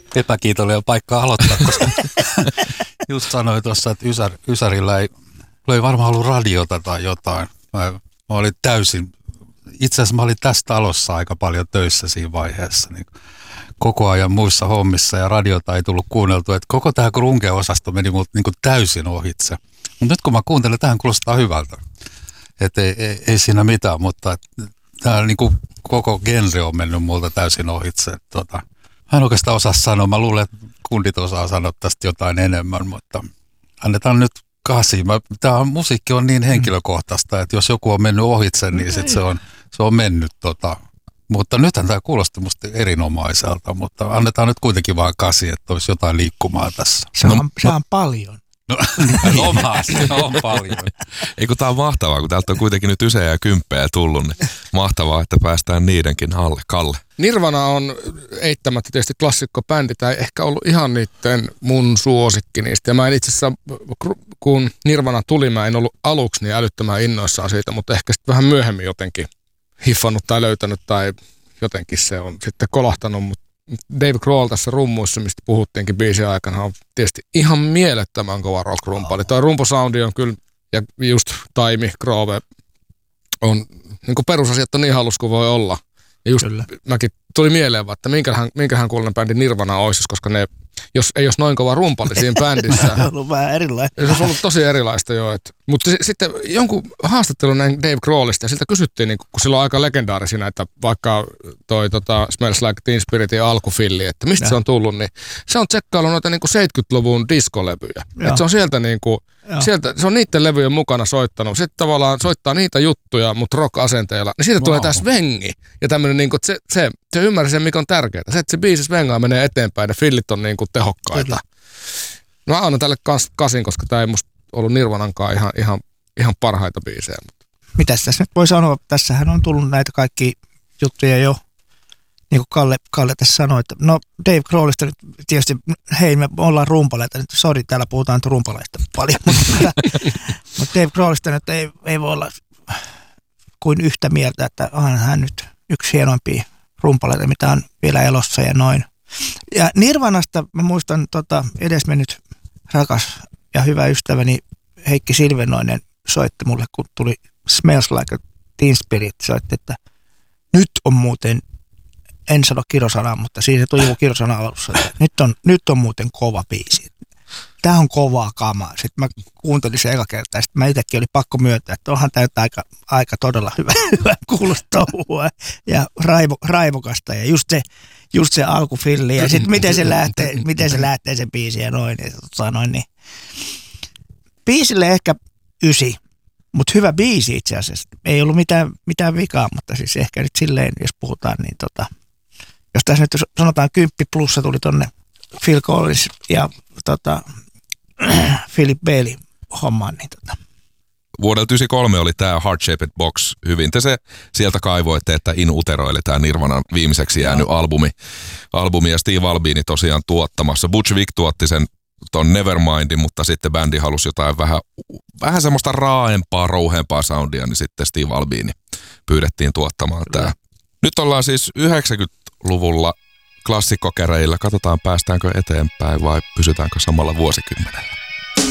epäkiitollinen paikka aloittaa, koska just sanoin tuossa, että Ysärillä ei varmaan ollut radiota tai jotain. Mä olin täysin, itse asiassa mä olin tässä talossa aika paljon töissä siinä vaiheessa, niin koko ajan muissa hommissa ja radiota ei tullut kuunneltua, että koko tämä grunge-osasto meni mut niin kuin täysin ohitse. Mutta nyt kun mä kuuntelen, tähän kuulostaa hyvältä. Että ei siinä mitään, mutta tämä niin kuin koko genre on mennyt multa täysin ohitse. Mä en oikeastaan osaa sanoa. Mä luulen, että kundit osaa sanoa tästä jotain enemmän, mutta annetaan nyt 8. Tämä musiikki on niin henkilökohtaista, että jos joku on mennyt ohitse, niin sit se on mennyt. Mutta nythän tämä kuulosti musta erinomaiselta, mutta annetaan nyt kuitenkin vaan 8, että olisi jotain liikkumaa tässä. Se on paljon. No on paljon. Ei kun tää on mahtavaa, kun täältä on kuitenkin nyt 9 ja 10 tullut, niin mahtavaa, että päästään niidenkin alle. Kalle. Nirvana on eittämättä tietysti klassikkobändi, tai ehkä ollut ihan niiden mun suosikki niistä. Ja mä en itse asiassa, kun Nirvana tuli, mä en ollut aluksi niin älyttömän innoissaan siitä, mutta ehkä sitten vähän myöhemmin jotenkin hiffannut tai löytänyt tai jotenkin se on sitten kolahtanut, mutta Dave Grohl tässä rummuissa, mistä puhuttiinkin biisin aikana, on tietysti ihan mielettömän kova rock-rumpali. Tuo rumpusoundi on kyllä, ja just Taimi, Grove, on niin kuin perusasiat on niin halus kuin voi olla. Ja just mäkin tuli mieleen, että minkähän kuuloinen bändi Nirvana olisi, koska ne, jos ei olisi noin kova rumpali siinä bändissä. Se on ollut vähän erilaista. Se on ollut tosi erilaista jo. Mutta sitten jonkun haastattelun näin Dave Grohlista, ja siltä kysyttiin, niin kun sillä on aika legendaarisia, että vaikka toi Smells Like Teen Spiritin alkufilli, että mistä se on tullut, niin se on tsekkaillut noita niin kuin 70-luvun diskolevyjä. Että se on sieltä niin kuin, se on niiden levyjen mukana soittanut. Sitten tavallaan soittaa niitä juttuja, mutta rock-asenteella. Niin siitä tulee taas svengi. Ja tämmöinen, niin kuin, se ymmärrä sen, mikä on tärkeää. Se, että se biisi svengaa menee eteenpäin ja fillit on niin kuin tehokkaita. Kyllä. Mä annan tälle 8, koska tää ei musta ollut Nirvanankaan ihan parhaita biisejä. Mitäs tässä nyt voi sanoa? Tässähän on tullut näitä kaikki juttuja jo. Niin kuin Kalle tässä sanoi, että no Dave Grohlista nyt tietysti, hei me ollaan rumpaleita, nyt sori täällä puhutaan rumpaleista paljon, mutta Dave Grohlista nyt ei voi olla kuin yhtä mieltä, että onhan hän nyt yksi hienoimpia rumpaleita, mitä on vielä elossa ja noin. Ja Nirvanasta mä muistan edesmennyt rakas ja hyvä ystäväni Heikki Silvenoinen soitti mulle, kun tuli Smells Like a Teen Spirit, soitti, että nyt on muuten, en sano kirosanaa, mutta siinä tuli joku kirosana alussa, että nyt on muuten kova biisi. Tämä on kovaa kamaa. Sitten mä kuuntelin se eka kertaa, sitten mä itsekin oli pakko myöntää, että onhan tämä aika todella hyvä kuulostaa ja raivokasta ja just se alkufilli ja sitten miten se lähtee se biisi ja noin. Niin. Biisille ehkä 9, mutta hyvä biisi itse asiassa. Ei ollut mitään vikaa, mutta siis ehkä nyt silleen, jos puhutaan, niin jos tässä nyt sanotaan 10 plussa tuli tonne Phil Collins ja Philip Bailey hommaan, niin Vuodelta 1993 oli tämä Heart Shaped Box hyvin. Te se sieltä kaivoitte, että In Utero, eli tämä Nirvanan viimeiseksi jäänyt albumi ja Steve Albini tosiaan tuottamassa. Butch Vig tuotti sen ton Nevermindin, mutta sitten bändi halusi jotain vähän semmoista raaempaa, rouheempaa soundia, niin sitten Steve Albini pyydettiin tuottamaan tämä. Nyt ollaan siis 90-luvulla klassikkokäreillä. Katsotaan, päästäänkö eteenpäin vai pysytäänkö samalla vuosikymmenellä.